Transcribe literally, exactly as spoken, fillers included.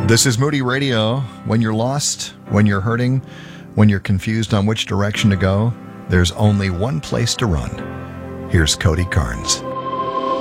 This is Moody Radio. When you're lost, when you're hurting, when you're confused on which direction to go, there's only one place to run. Here's Cody Carnes.